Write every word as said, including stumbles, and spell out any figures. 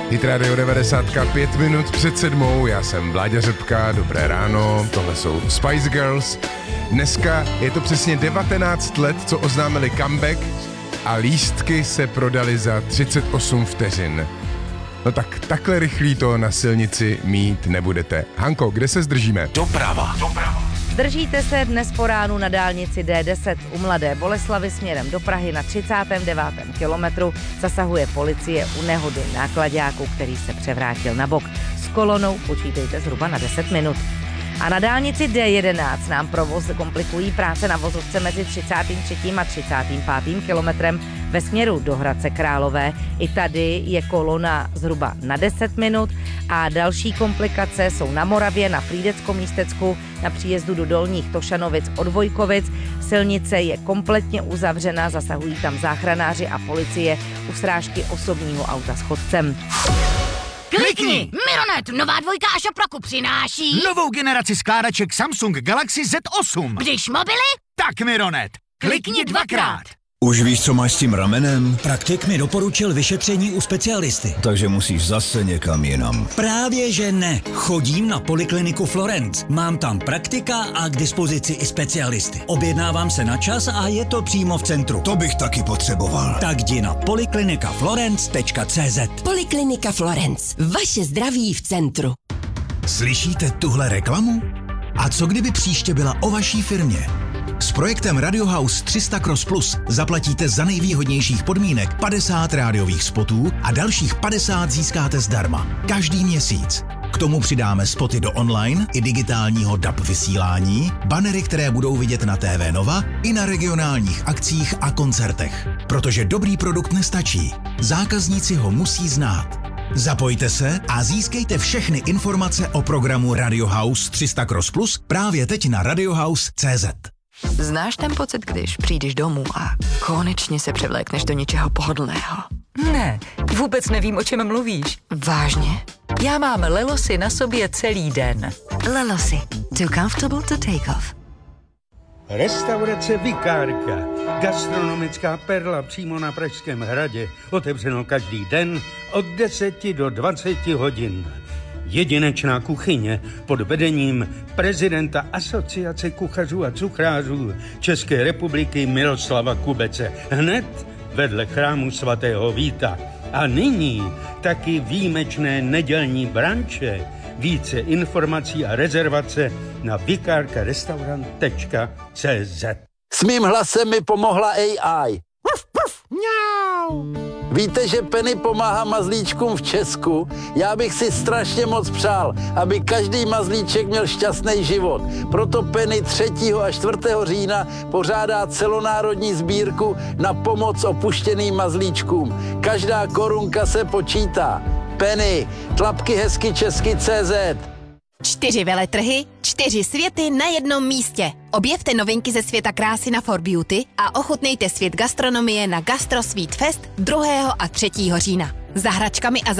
Hit Radio devadesát pět minut před sedmou, já jsem Vláďa Řepka, dobré ráno, tohle jsou Spice Girls. Dneska je to přesně devatenáct let, co oznámili comeback a lístky se prodaly za třicet osm vteřin. No tak takhle rychlý to na silnici mít nebudete. Hanko, kde se zdržíme? Doprava. Doprava. Zdržíte se dnes po ránu na dálnici D deset u Mladé Boleslavi směrem do Prahy na třicátém devátém kilometru. Zasahuje policie u nehody náklaďáku, který se převrátil na bok. S kolonou počítejte zhruba na deset minut. A na dálnici D jedenáct nám provoz komplikují práce na vozovce mezi třicátým třetím a třicátým pátým kilometrem ve směru do Hradce Králové. I tady je kolona zhruba na deset minut a další komplikace jsou na Moravě, na Frýdecko-Místecku, na příjezdu do Dolních Tošanovic od Vojkovic. Silnice je kompletně uzavřena, zasahují tam záchranáři a policie u srážky osobního auta s chodcem. Klikni! Mironet, nová dvojka a Šapraku přináší Novou generaci skládaček Samsung Galaxy Z osm. Když mobily, Tak Mironet, klikni dvakrát. Už víš, co máš s tím ramenem? Praktik mi doporučil vyšetření u specialisty. Takže musíš zase někam jinam. Právě že ne. Chodím na Polikliniku Florence. Mám tam praktika a k dispozici i specialisty. Objednávám se na čas a je to přímo v centru. To bych taky potřeboval. Tak jdi na poliklinika florence tečka cé zet. Poliklinika Florence. Vaše zdraví v centru. Slyšíte tuhle reklamu? A co kdyby příště byla o vaší firmě? S projektem Radio House tři sta Cross Plus zaplatíte za nejvýhodnějších podmínek padesát rádiových spotů a dalších padesát získáte zdarma. Každý měsíc. K tomu přidáme spoty do online i digitálního D A B vysílání, banery, které budou vidět na T V Nova i na regionálních akcích a koncertech. Protože dobrý produkt nestačí. Zákazníci ho musí znát. Zapojte se a získejte všechny informace o programu Radio House tři sta Cross Plus právě teď na radiohouse tečka cé zet. Znáš ten pocit, když přijdeš domů a konečně se převlékneš do něčeho pohodlného? Ne, vůbec nevím, o čem mluvíš. Vážně? Já mám Lelosy na sobě celý den. Lelosy. Too comfortable to take off. Restaurace Vikárka. Gastronomická perla přímo na Pražském hradě. Otevřeno každý den od deseti do dvaceti hodin. Jedinečná kuchyně pod vedením prezidenta Asociace kuchařů a cukrářů České republiky Miroslava Kubece. Hned vedle chrámu svatého Víta. A nyní taky výjimečné nedělní branče. Více informací a rezervace na vikárkarestaurant tečka cé zet. S mým hlasem mi pomohla A I. Víte, že Penny pomáhá mazlíčkům v Česku? Já bych si strašně moc přál, aby každý mazlíček měl šťastný život. Proto Penny třetího a čtvrtého října pořádá celonárodní sbírku na pomoc opuštěným mazlíčkům. Každá korunka se počítá. Penny, tlapky hezky česky tečka cé zet. Čtyři veletrhy, čtyři světy na jednom místě. Objevte novinky ze světa krásy na For Beauty a ochutnejte svět gastronomie na Gastro Sweet Fest druhého a třetího října. Za hračkami a